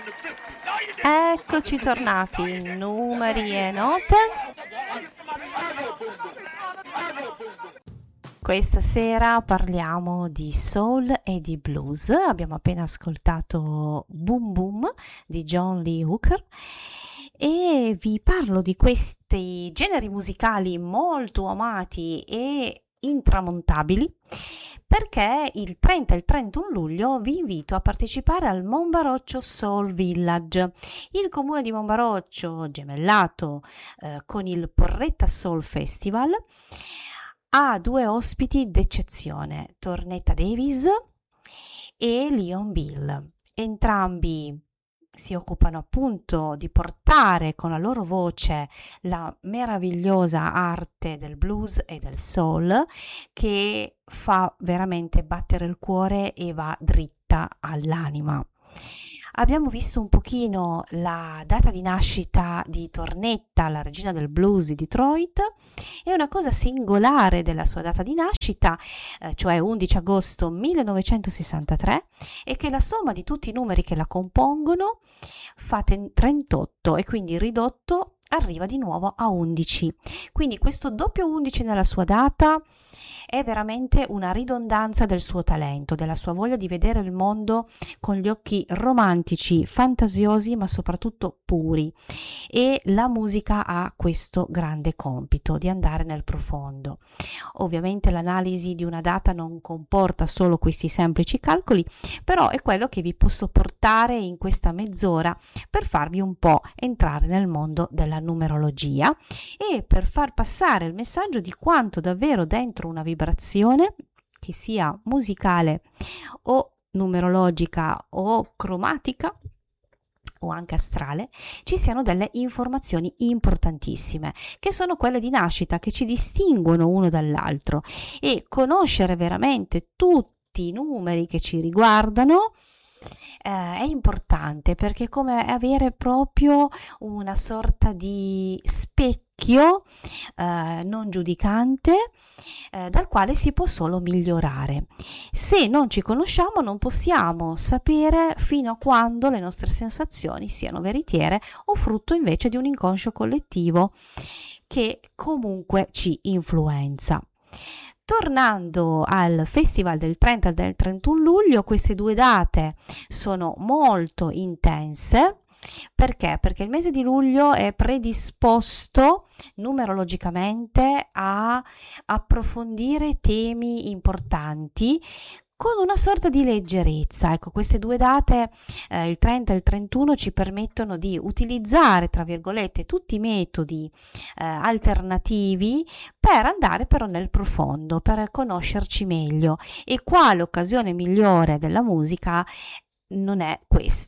Eccoci tornati, numeri e note. Questa sera parliamo di soul e di blues. Abbiamo appena ascoltato Boom Boom di John Lee Hooker e vi parlo di questi generi musicali molto amati e intramontabili perché il 30 e il 31 luglio vi invito a partecipare al Monbaroccio Soul Village. Il comune di Monbaroccio, gemellato con il Porretta Soul Festival, ha due ospiti d'eccezione, Tornetta Davis e Leon Bill. Entrambi si occupano appunto di portare con la loro voce la meravigliosa arte del blues e del soul che fa veramente battere il cuore e va dritta all'anima. Abbiamo visto un pochino la data di nascita di Tornetta, la regina del blues di Detroit, e una cosa singolare della sua data di nascita, cioè 11 agosto 1963, è che la somma di tutti i numeri che la compongono fa 38 e quindi ridotto arriva di nuovo a 11. Quindi questo doppio 11 nella sua data è veramente una ridondanza del suo talento, della sua voglia di vedere il mondo con gli occhi romantici, fantasiosi, ma soprattutto puri. E la musica ha questo grande compito di andare nel profondo. Ovviamente l'analisi di una data non comporta solo questi semplici calcoli, però è quello che vi posso portare in questa mezz'ora per farvi un po' entrare nel mondo della numerologia e per far passare il messaggio di quanto davvero dentro una vibrazione, che sia musicale o numerologica o cromatica o anche astrale, ci siano delle informazioni importantissime che sono quelle di nascita, che ci distinguono uno dall'altro, e conoscere veramente tutti i numeri che ci riguardano è importante, perché è come avere proprio una sorta di specchio non giudicante dal quale si può solo migliorare. Se non ci conosciamo non possiamo sapere fino a quando le nostre sensazioni siano veritiere o frutto invece di un inconscio collettivo che comunque ci influenza. Tornando al festival del 30 e del 31 luglio, queste due date sono molto intense. Perché? Perché il mese di luglio è predisposto numerologicamente a approfondire temi importanti con una sorta di leggerezza. Ecco, queste due date, il 30 e il 31, ci permettono di utilizzare, tra virgolette, tutti i metodi alternativi per andare però nel profondo, per conoscerci meglio. E quale occasione migliore della musica non ha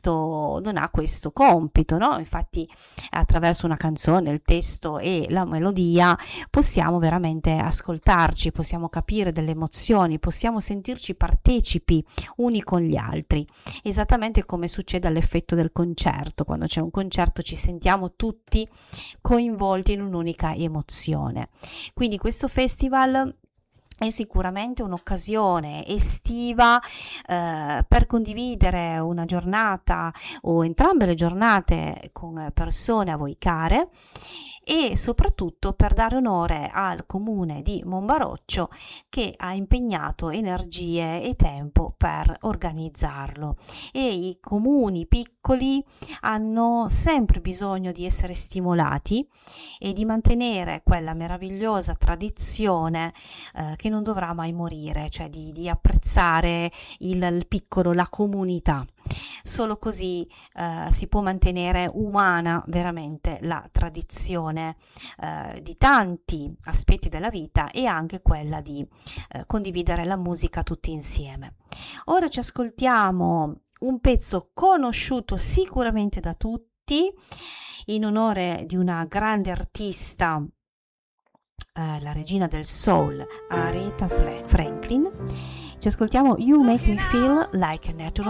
questo compito, no? Infatti attraverso una canzone, il testo e la melodia possiamo veramente ascoltarci, possiamo capire delle emozioni, possiamo sentirci partecipi uni con gli altri, esattamente come succede all'effetto del concerto. Quando c'è un concerto ci sentiamo tutti coinvolti in un'unica emozione. Quindi questo festival è sicuramente un'occasione estiva per condividere una giornata o entrambe le giornate con persone a voi care, e soprattutto per dare onore al comune di Monbaroccio che ha impegnato energie e tempo per organizzarlo. E i comuni piccoli hanno sempre bisogno di essere stimolati e di mantenere quella meravigliosa tradizione che non dovrà mai morire, cioè di apprezzare il piccolo, la comunità. Solo così si può mantenere umana veramente la tradizione di tanti aspetti della vita, e anche quella di condividere la musica tutti insieme. Ora ci ascoltiamo un pezzo conosciuto sicuramente da tutti in onore di una grande artista, la regina del soul, Aretha Franklin. Ci ascoltiamo You Make Me Feel Like a Natural